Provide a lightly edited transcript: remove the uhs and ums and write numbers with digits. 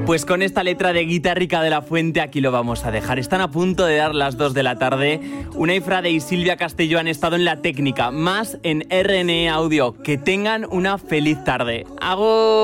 Pues con esta letra de Guitarrica de la Fuente aquí lo vamos a dejar. Están a punto de dar las 2 de la tarde. Unai Frade y Silvia Castelló han estado en la técnica, más en RNE Audio. Que tengan una feliz tarde. ¡Agur!